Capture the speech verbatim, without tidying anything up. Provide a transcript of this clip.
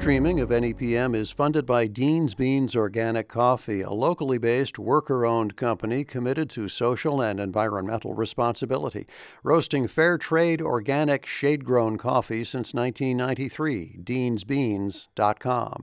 streaming of N E P M is funded by Dean's Beans Organic Coffee, a locally based, worker-owned company committed to social and environmental responsibility, roasting fair trade, organic, shade-grown coffee since nineteen ninety-three. deans beans dot com.